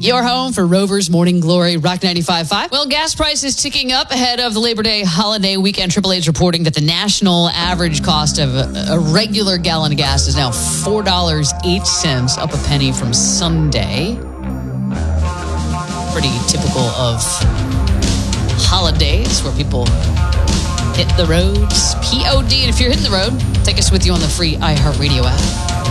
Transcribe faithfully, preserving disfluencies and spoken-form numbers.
Your home for Rover's Morning Glory, Rock ninety-five point five. Well, gas prices ticking up ahead of the Labor Day holiday weekend. Triple A's reporting that the national average cost of a, a regular gallon of gas is now four dollars and eight cents, up a penny from Sunday. Pretty typical of holidays where people hit the roads. P O D. And if you're hitting the road, take us with you on the free iHeartRadio app.